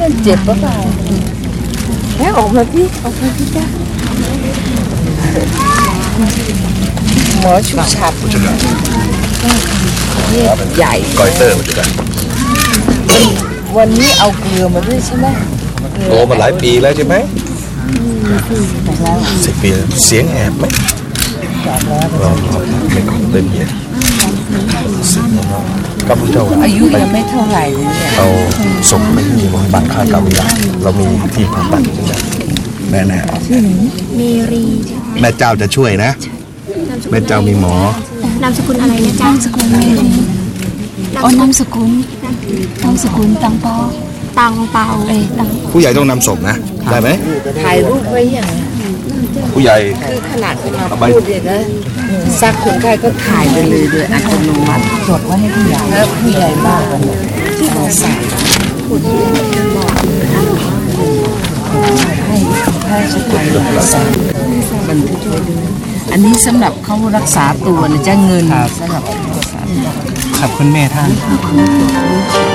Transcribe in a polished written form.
เจ็บปะเปล่าแล้วออกมาพี่จ้าหมอชุบฉับนี่ใหญ่ก้อยเตอร์จุดกันวันนี้เอาเกลือมาด้วยใช่ไหมโตมาหลายปีแล้วใช่ไหม10 ปีแล้วเสียงแหบไหมเราไม่ขอเต็มเยอะกับผู้เจ้าอายุยังไม่เท่าไหร่เลยเนี่ยเราส่งไปที่โรงพยาบาลค่ากาวิลาเรามีที่ผ่าตัดแน่เมรีแม่เจ้าจะช่วยนะแม่เจ้ามีหมอนามสกุลอะไรนะจ๊ะนามสกุลเมรีนามสกุลตังเปาผู้ใหญ่ต้องนำศพนะได้ไหมถ่ายรูปไว้อย่างผู้ใหญ่คือขนาดมาพูดเลยนะซักคนไข้ก็ถ่ายไปเลยโดยอัตโนมัติจดไว้ให้ผู้ใหญ่แล้วผู้ใหญ่มากที่เราใส่ให้สถานรักษาบันทึกไว้ด้วยอันนี้สำหรับเขารักษาตัวนะจะเงินสำหรับขอบคุณแม่ท่าน